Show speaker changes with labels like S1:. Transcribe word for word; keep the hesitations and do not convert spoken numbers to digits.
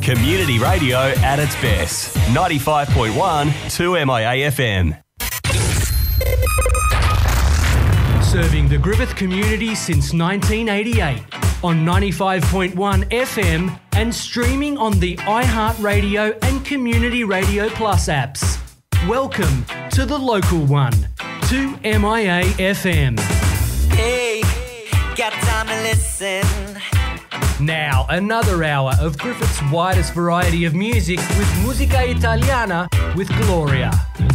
S1: Community radio at its best. ninety-five point one, two M I A F M.
S2: Serving the Griffith community since nineteen eighty-eight on ninety-five point one F M and streaming on the iHeartRadio and Community Radio Plus apps. Welcome to the local one, two M I A F M.
S3: Hey, got time to listen.
S2: Now, another hour of Griffith's widest variety of music with Musica Italiana with Gloria.